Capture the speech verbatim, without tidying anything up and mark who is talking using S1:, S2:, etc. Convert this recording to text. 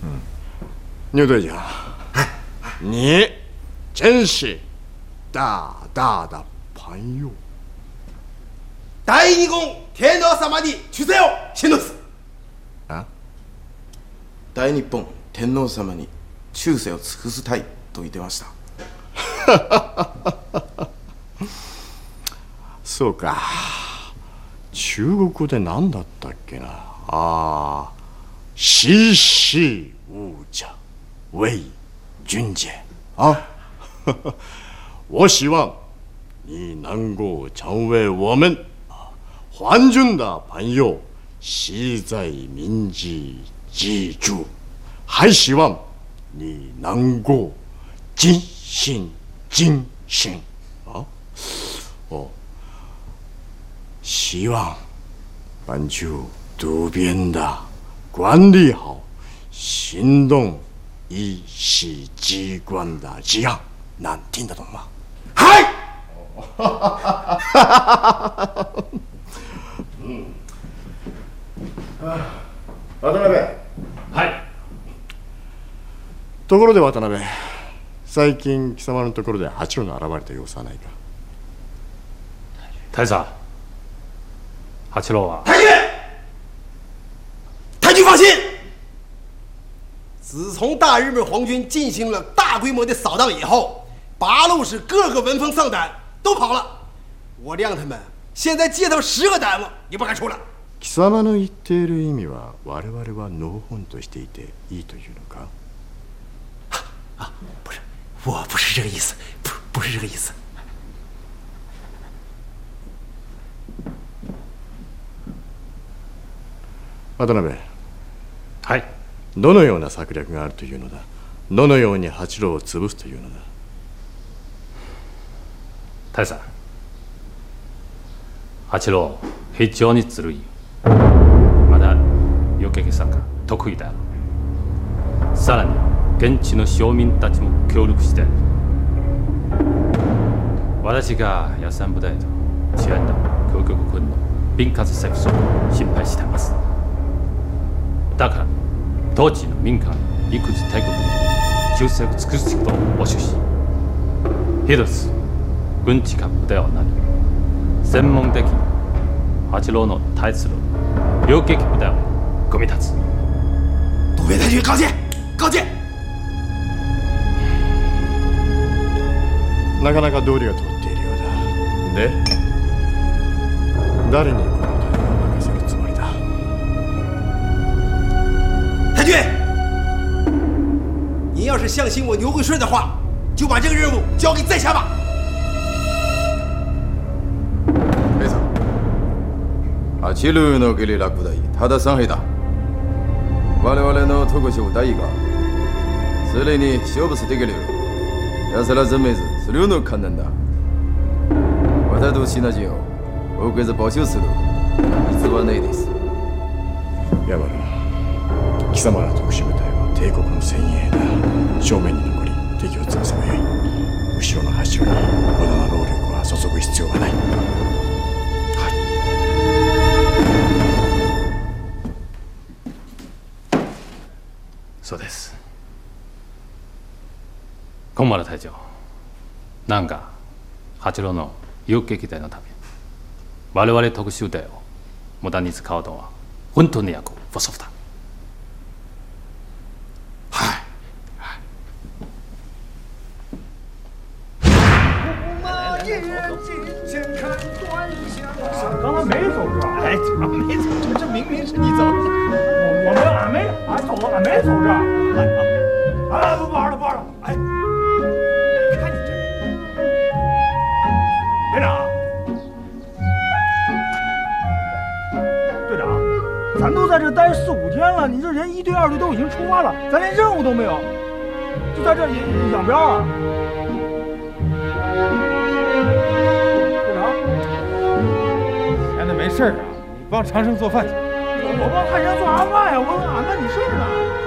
S1: 嗯，牛队长，你真是大大的朋友。
S2: 大二公天皇様に忠誠を信す。
S1: あ？
S2: 大日本天皇様に忠誠を尽くしたいと言ってました。
S1: そうか。中国語で何だったっけな。ああ、西施无者为君者啊。我希望你能够成为我们皇军的朋友，喜在铭记记住，还希望你能够尽心尽心啊！哦，希望班主渡边的管理好行动一系机关的这样，能听得懂吗？
S2: はい。
S1: うん。渡辺。
S3: はい。
S1: ところで渡辺、最近貴様のところで八郎が現れた様子はないか？
S3: 太佐，八郎啊。
S2: 太君，太君放心。自从大日本皇军进行了大规模的扫荡以后，八路氏各个文风丧胆都跑了。我谅他们，现在街头十个胆子也不敢出了。
S1: 貴様の言っている意味は我々はのほほんとしていていいというのか？
S2: 啊，不是，我不是这个意思，不，不是这个意思。
S1: 渡辺。
S3: はい。
S1: どのような策略があるというのだ？どのように八郎を潰すというのだ？
S3: 太佐、八郎非常にずるい。まだ余計さが得意だろう。さらに現地の庶民たちも協力している。私が野戦部隊と支援の強国軍の敏感戦争を心配しています。だから当地の民間陸自大国に忠誠を尽くすことを募集し、一つ軍事か部隊をなり、専門的に八郎の対する両撃部隊を組み立つ。
S2: 渡边太君高见，高见。
S1: なかなか道理が通っているようだ。で、誰にこの隊を任せるつもりだ？
S2: 太君，您要是相信我牛会顺的话，就把这个任务交给在下吧。
S4: 太佐、八路のゲリラ部隊たださん兵だ。我々の特殊隊がすでに勝負してくれる。奴ら全滅するの困難だ。私とシナジを多く募集する必要はないです。
S1: 山田、貴様ら特殊部隊は帝国の先鋭だ。正面に残り敵を潰せばよい。後ろの八郎に無駄な労力は注ぐ必要はない。はい。
S3: そうです。金丸隊長、なんか八郎の遊撃隊のため我々特殊隊を無駄に使うのは本当に役不足だ。
S2: はい。
S5: 刚才没走这，哎，怎么没走这？这明明是你走的。我我们俺没俺走了，俺没走这。哎啊，不玩了不玩了，哎，看你这人，连长，队长，咱都在这待四五天了，你这人一队二队都已经出发了，咱连任务都没有，就在这养膘啊？队长，闲的没事啊，你帮长生做饭去。我帮汉山做啥饭呀？我俺问你事儿呢。